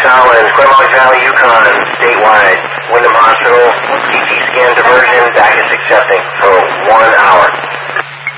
Collins, Glenmont Valley, Yukon, statewide. Wyndham Hospital, CT scan diversion, back at